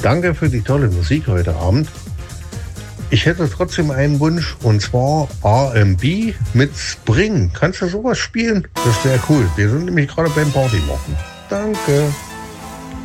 Danke für die tolle Musik heute Abend. Ich hätte trotzdem einen Wunsch, und zwar R&B mit Spring. Kannst du sowas spielen? Das wäre cool. Wir sind nämlich gerade beim Party machen. Danke.